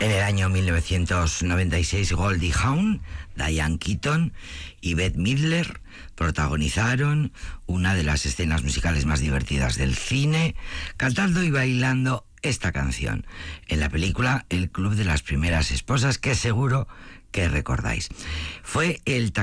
En el año 1996, Goldie Hawn, Diane Keaton y Bette Midler protagonizaron una de las escenas musicales más divertidas del cine, cantando y bailando esta canción en la película El Club de las Primeras Esposas, que seguro que recordáis. Fue el